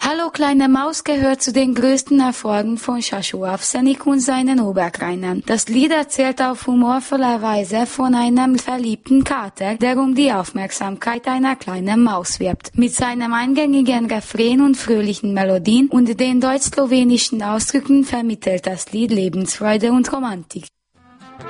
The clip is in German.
Hallo kleine Maus gehört zu den größten Erfolgen von Shashu Avsenik und seinen Oberkreinern. Das Lied erzählt auf humorvolle Weise von einem verliebten Kater, der um die Aufmerksamkeit einer kleinen Maus wirbt. Mit seinem eingängigen Refrain und fröhlichen Melodien und den deutsch-slowenischen Ausdrücken vermittelt das Lied Lebensfreude und Romantik.